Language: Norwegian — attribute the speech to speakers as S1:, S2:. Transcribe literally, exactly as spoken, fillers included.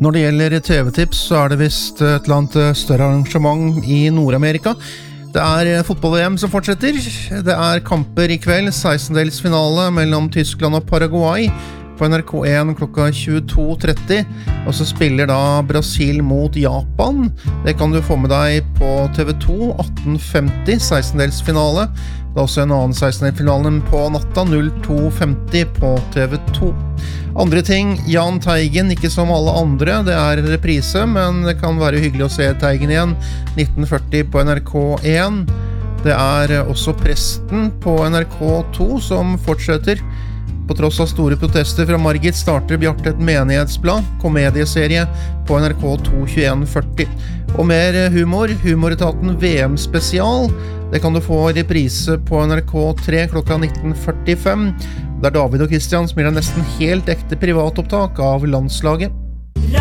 S1: Når det gjelder T V-tips, så er det vist et eller annet større arrangement i Nord-Amerika. Det er fotball-V M som fortsetter. Det er kamper i kveld, sekstendelsfinale mellom Tyskland og Paraguay på N R K en klokka tjueto tretti. Og så spiller da Brasil mot Japan. Det kan du få med deg på T V to atten femti, sekstendelsfinale. Det er også en annen sekstendelsfinale på natta, null to femti på T V to. Andre ting, Jan Teigen, ikke som alle andre, det er reprise, men det kan være hyggelig å se Teigen igjen, nitten førti på N R K en. Det er også Presten på N R K to som fortsetter. På tross av store protester fra Margit starter Bjarte et menighetsblad, komedieserie på N R K to tjueen førti. Og mer humor, Humoretaten V M spesial, det kan du få reprise på N R K tre klokka nitten førtifem. Der David og Christian spiller nesten helt ekte privatopptak av landslaget.